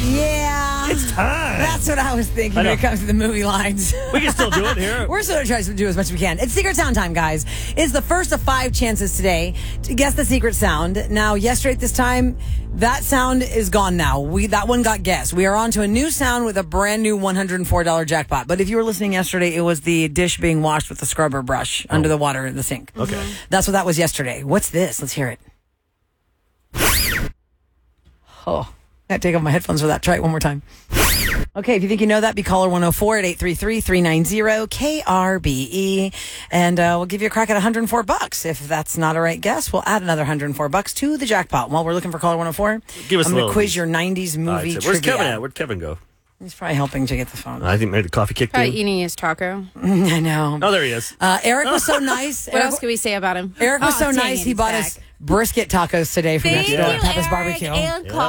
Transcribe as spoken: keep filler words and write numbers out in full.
Yeah. It's time. That's what I was thinking I when know. it comes to the movie lines. We can still do it here. We're still trying to do as much as we can. It's Secret Sound time, guys. It's the first of five chances today to guess the secret sound. Now, yesterday at this time, that sound is gone now. We That one got guessed. We are on to a new sound with a brand new one hundred four dollars jackpot. But if you were listening yesterday, it was the dish being washed with the scrubber brush oh. under the water in the sink. Okay. That's what that was yesterday. What's this? Let's hear it. Oh, I take off my headphones for that. Try it one more time. Okay, if you think you know that, be caller one oh four at eight three three, three nine zero, K R B E. And uh, we'll give you a crack at one hundred four bucks. If that's not a right guess, we'll add another one hundred four bucks to the jackpot. While we're looking for caller one oh four, give us I'm a going to little quiz your nineties movie All right, so trivia. where's Kevin at? Where'd Kevin go? He's probably helping to get the phone. I think maybe the coffee kicked Probably in. eating his taco. I know. Oh, there he is. Uh, Eric was so nice. What Eric, else can we say about him? Eric was Oh, so dang nice. it, He he's bought back. us brisket tacos today from Thank next door you, at Peppa's Eric Barbecue. and Yeah.